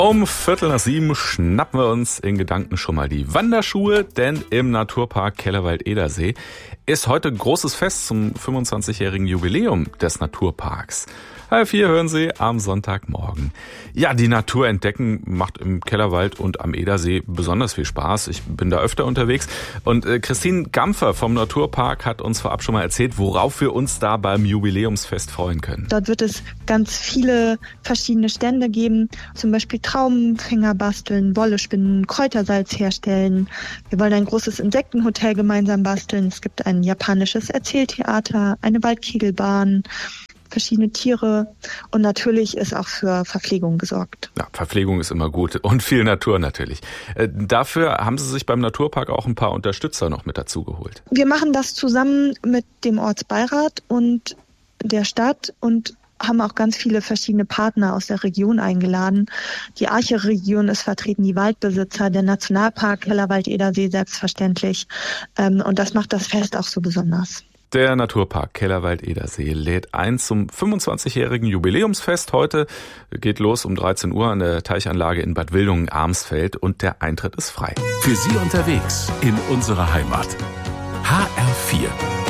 Um 6:45 schnappen wir uns in Gedanken schon mal die Wanderschuhe, denn im Naturpark Kellerwald-Edersee ist heute großes Fest zum 25-jährigen Jubiläum des Naturparks. Halb 4 hören Sie am Sonntagmorgen. Ja, die Natur entdecken macht im Kellerwald und am Edersee besonders viel Spaß. Ich bin da öfter unterwegs. Und Christine Gampfer vom Naturpark hat uns vorab schon mal erzählt, worauf wir uns da beim Jubiläumsfest freuen können. Dort wird es ganz viele verschiedene Stände geben, zum Beispiel Traubenfänger basteln, Wolle spinnen, Kräutersalz herstellen. Wir wollen ein großes Insektenhotel gemeinsam basteln. Es gibt ein japanisches Erzähltheater, eine Waldkegelbahn, verschiedene Tiere und natürlich ist auch für Verpflegung gesorgt. Ja, Verpflegung ist immer gut und viel Natur natürlich. Dafür haben Sie sich beim Naturpark auch ein paar Unterstützer noch mit dazu geholt. Wir machen das zusammen mit dem Ortsbeirat und der Stadt und haben auch ganz viele verschiedene Partner aus der Region eingeladen. Die Arche-Region ist vertreten, die Waldbesitzer, der Nationalpark Kellerwald-Edersee selbstverständlich. Und das macht das Fest auch so besonders. Der Naturpark Kellerwald-Edersee lädt ein zum 25-jährigen Jubiläumsfest. Heute geht los um 13 Uhr an der Teichanlage in Bad Wildungen-Armsfeld und der Eintritt ist frei. Für Sie unterwegs in unserer Heimat. HR4